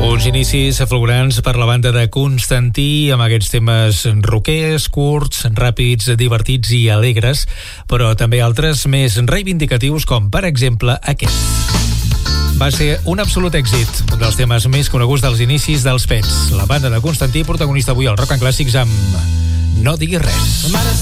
Uns inicis aflorants per la banda de Constantí amb aquests temes rockers, curts, ràpids, divertits i alegres, però també altres més reivindicatius com, per exemple, aquest. Va ser un absolut èxit, un dels temes més coneguts dels inicis dels Pets. La banda de Constantí, protagonista avui al Rock and Clàssics amb No diguis res.